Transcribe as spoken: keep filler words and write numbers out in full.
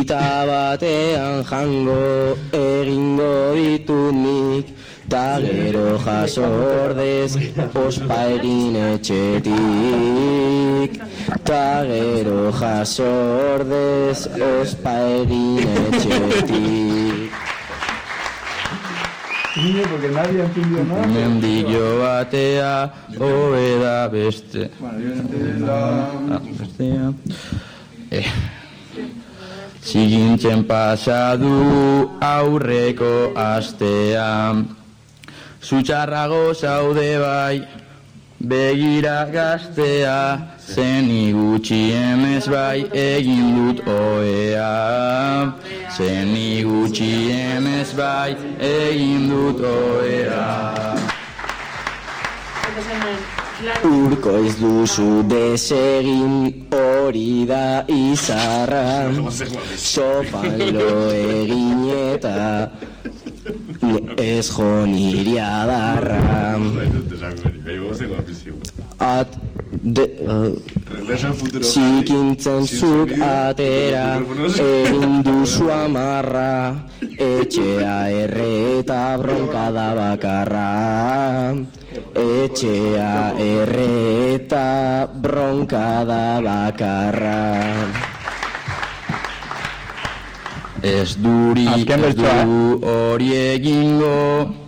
Tita batean jango egingo ditut nik, ta gero jaso ordez ospa egin etxetik. Ta gero jaso ordez ospa egin etxetik. Porque nadie ha entendido nada. Mendillo batea, hobe da beste. Eh. Zigintzen pasadu aurreko astean. Zutxarrago zaude bai, begira gaztea, zeni gutxi emez bai egin dut oea. Zeni gutxi emez bai egin dut oea. Urko ez duzu desegin hori da izarra, sofan lo egin eta ez jo niri adarra. At de... Zikintzen zuk atera, egin duzu amarra, etxea erre eta bronka da bakarra. Etxea erre eta bronka da bakarra. Ez durik ez du hori egingo,